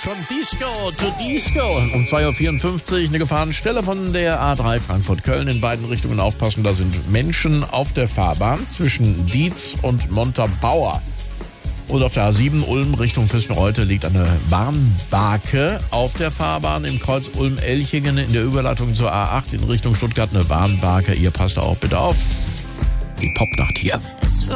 From Disco to Disco. Um 2.54 Uhr eine Gefahrenstelle von der A3 Frankfurt-Köln. In beiden Richtungen aufpassen, da sind Menschen auf der Fahrbahn zwischen Dietz und Montabaur. Und auf der A7 Ulm Richtung Füßenreuth liegt eine Warnbarke auf der Fahrbahn. Im Kreuz Ulm-Elchingen in der Überleitung zur A8 in Richtung Stuttgart eine Warnbarke. Ihr passt auch bitte auf. Die Popnacht hier.